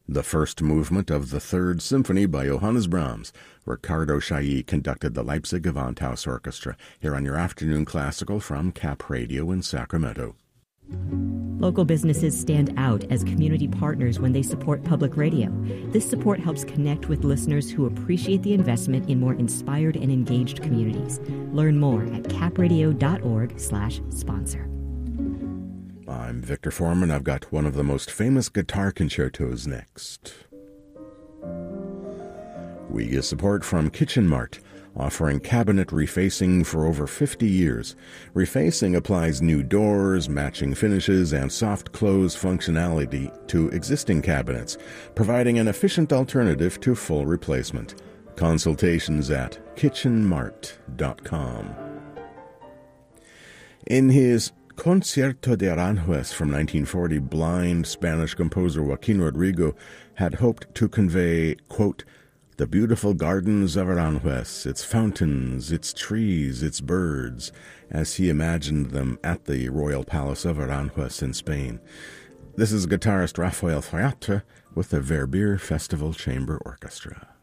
The first movement of the Third Symphony by Johannes Brahms. Ricardo Chailly conducted the Leipzig Gewandhaus Orchestra, here on your afternoon classical from Cap Radio in Sacramento. Local businesses stand out as community partners when they support public radio. This support helps connect with listeners who appreciate the investment in more inspired and engaged communities. Learn more at capradio.org/sponsor. I'm Victor Foreman. I've got one of the most famous guitar concertos next. We get support from Kitchen Mart, offering cabinet refacing for over 50 years. Refacing applies new doors, matching finishes, and soft close functionality to existing cabinets, providing an efficient alternative to full replacement. Consultations at kitchenmart.com. In his Concierto de Aranjuez from 1940, blind Spanish composer Joaquin Rodrigo had hoped to convey, quote, the beautiful gardens of Aranjuez, its fountains, its trees, its birds, as he imagined them at the Royal Palace of Aranjuez in Spain. This is guitarist Rafael Fayatra with the Verbier Festival Chamber Orchestra.